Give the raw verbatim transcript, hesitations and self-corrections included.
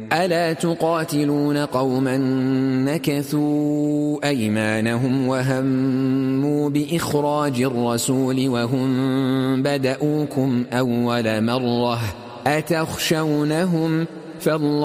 ألا تقاتلون قوما نكثوا أيمانهم وهموا بإخراج الرسول وهم بدؤوكم أول مرة أتخشونهم فالله